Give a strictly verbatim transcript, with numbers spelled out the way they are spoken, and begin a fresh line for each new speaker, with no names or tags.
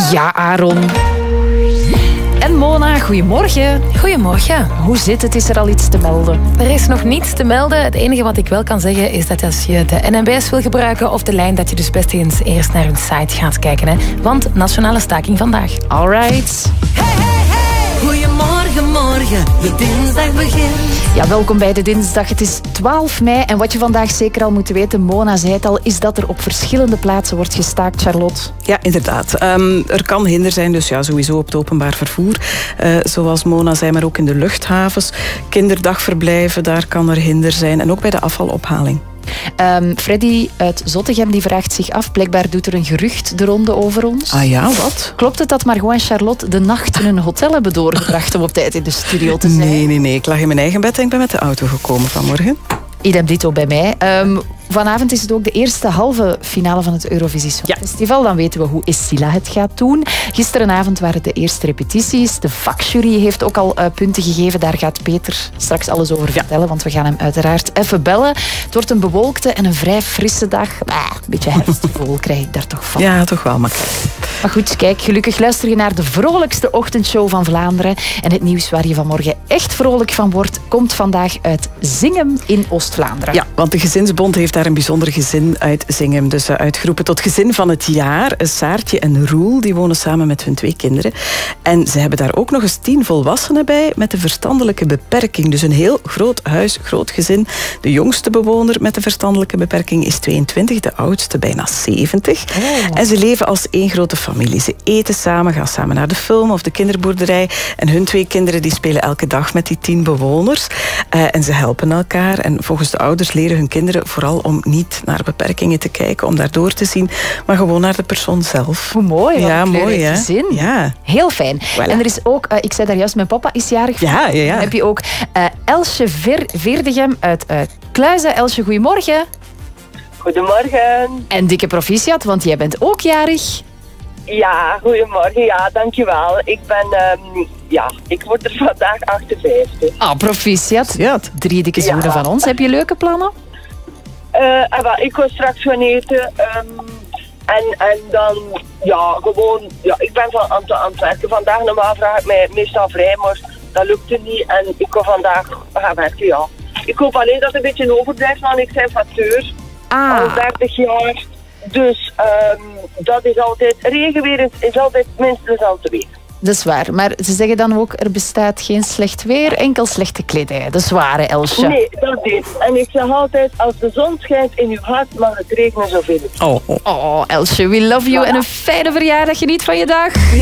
Ja, Aaron. En Mona, goedemorgen.
Goedemorgen.
Hoe zit het? Is er al iets te melden?
Er is nog niets te melden. Het enige wat ik wel kan zeggen is dat als je de N M B S wil gebruiken of de lijn, dat je dus best eens eerst naar hun site gaat kijken. Hè? Want nationale staking vandaag.
Alright.
Hey, hey, hey. Goedemorgen, morgen. Je dinsdag begint.
Ja, welkom bij de dinsdag. Het is twaalf mei en wat je vandaag zeker al moet weten, Mona zei het al, is dat er op verschillende plaatsen wordt gestaakt, Charlotte.
Ja, inderdaad. Um, er kan hinder zijn, dus ja, sowieso op het openbaar vervoer. Uh, zoals Mona zei, maar ook in de luchthavens. Kinderdagverblijven, daar kan er hinder zijn. En ook bij de afvalophaling.
Um, Freddy uit Zottegem die vraagt zich af, blijkbaar doet er een gerucht de ronde over ons.
Ah ja, wat?
Klopt het dat Margot en Charlotte de nacht in een hotel hebben doorgebracht om op tijd in de studio te zijn?
Nee, nee, nee. Ik lag in mijn eigen bed en ik ben met de auto gekomen vanmorgen.
Idem dito bij mij. Um, vanavond is het ook de eerste halve finale van het Eurovisie Songfestival. Ja. Dan weten we hoe Essila het gaat doen. Gisterenavond waren de eerste repetities. De vakjury heeft ook al uh, punten gegeven. Daar gaat Peter straks alles over ja. vertellen, want we gaan hem uiteraard even bellen. Het wordt een bewolkte en een vrij frisse dag. Ah, een beetje herfstgevoel krijg ik daar toch van.
Ja, toch wel, maar
Maar goed, kijk, gelukkig luister je naar de vrolijkste ochtendshow van Vlaanderen. En het nieuws waar je vanmorgen echt vrolijk van wordt, komt vandaag uit Zingem in Oost-Vlaanderen.
Ja, want de Gezinsbond heeft daar een bijzonder gezin uit Zingem. Dus uitgeroepen tot gezin van het jaar. Saartje en Roel, die wonen samen met hun twee kinderen. En ze hebben daar ook nog eens tien volwassenen bij met een verstandelijke beperking. Dus een heel groot huis, groot gezin. De jongste bewoner met een verstandelijke beperking is tweeëntwintig, de oudste bijna zeventig. Oh. En ze leven als één grote familie. Ze eten samen, gaan samen naar de film of de kinderboerderij. En hun twee kinderen die spelen elke dag met die tien bewoners. Uh, en ze helpen elkaar. En volgens de ouders leren hun kinderen vooral om niet naar beperkingen te kijken, om daardoor te zien, maar gewoon naar de persoon zelf.
Hoe mooi.
Ja, mooi hè.
Gezin.
Ja.
Heel fijn. Voilà. En er is ook, uh, ik zei daar juist, mijn papa is jarig.
Ja, ja, ja.
Dan heb je ook uh, Elsje Ver Veerdegem uit uh, Kluizen. Elsje, goedemorgen.
Goedemorgen.
En dikke proficiat, want jij bent ook jarig.
Ja, goedemorgen. Ja, dankjewel. Ik ben, um, ja, ik word er vandaag achtenvijftig.
Ah, proficiat.
Ja.
Drie dikke zoenen ja. van ons. Heb je leuke plannen?
Uh, maar ik wil straks gaan eten. Um, en, en dan, ja, gewoon, ja, ik ben van aan het werken. Vandaag normaal vraag ik mij meestal vrij, maar dat lukte niet. En ik wil vandaag gaan werken, ja. Ik hoop alleen dat het een beetje overblijft, want ik ben facteur.
Ah.
Al dertig jaar. Dus um, dat is altijd, regenweer is, is altijd minstens al te weten.
Dat is waar, maar ze zeggen dan ook, er bestaat geen slecht weer, enkel slechte kledij. Dat is waar, hè, Elsje?
Nee, dat is. En ik zeg altijd, als de zon schijnt in uw hart, mag het regenen zoveel.
Oh, oh.
oh Elsje, we love you. Voilà. En een fijne verjaardag, geniet van je dag.
Ja.